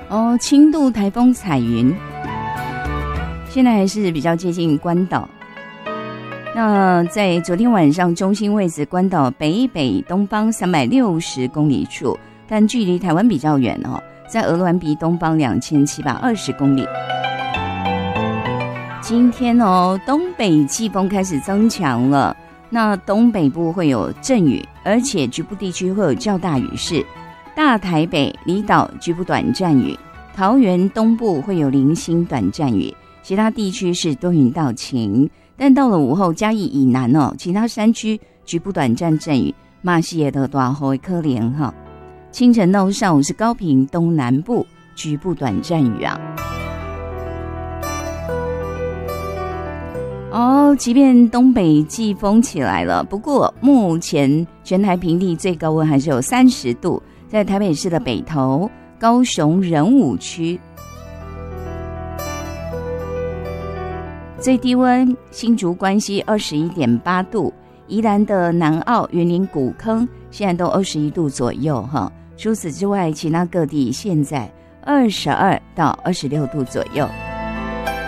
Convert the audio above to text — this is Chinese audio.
哦，轻度台风彩云，现在还是比较接近关岛。那在昨天晚上，中心位置关岛北东方360公里处，但距离台湾比较远哦，在鹅銮鼻东方2720公里。今天哦，东北季风开始增强了，那东北部会有阵雨，而且局部地区会有较大雨势。大台北离岛局部短暂雨，桃园东部会有零星短暂雨，其他地区是多云到晴。但到了午后，嘉义以南哦，其他山区局部短暂阵雨，马西耶的大雨可能哈。清晨到上午是高屏东南部局部短暂雨啊。哦，即便东北季风起来了，不过目前全台平地最高温还是有30度。在台北市的北投、高雄仁武区，最低温新竹关西21.8度，宜兰的南澳、云林古坑现在都21度左右哈。除此之外，其他各地现在22到26度左右。